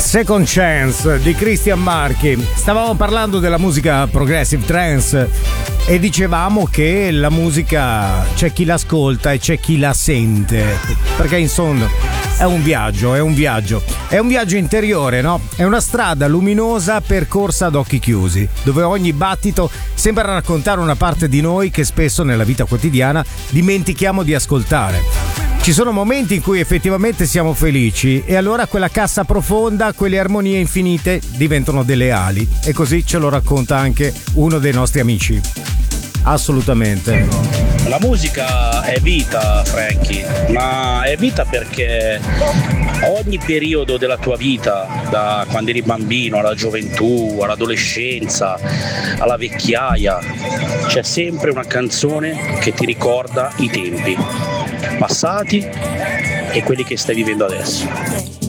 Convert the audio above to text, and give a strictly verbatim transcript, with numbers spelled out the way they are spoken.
Second Chance di Christian Marchi. Stavamo parlando della musica progressive trance e dicevamo che la musica c'è chi l'ascolta e c'è chi la sente, perché insomma è un viaggio, è un viaggio, è un viaggio interiore, no? È una strada luminosa percorsa ad occhi chiusi, dove ogni battito sembra raccontare una parte di noi che spesso nella vita quotidiana dimentichiamo di ascoltare. Ci sono momenti in cui effettivamente siamo felici e allora quella cassa profonda, quelle armonie infinite diventano delle ali, e così ce lo racconta anche uno dei nostri amici. Assolutamente. La musica è vita, Frankie, ma è vita perché ogni periodo della tua vita, da quando eri bambino alla gioventù, all'adolescenza, alla vecchiaia, c'è sempre una canzone che ti ricorda i tempi passati e quelli che stai vivendo adesso.